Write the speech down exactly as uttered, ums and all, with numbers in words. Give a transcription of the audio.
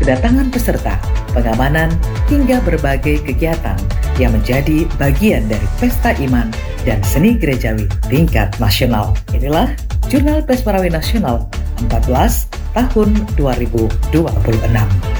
kedatangan peserta, pengamanan, hingga berbagai kegiatan yang menjadi bagian dari pesta iman dan seni gerejawi tingkat nasional. Inilah Jurnal Pers Marawi Nasional empat belas tahun dua ribu dua puluh enam.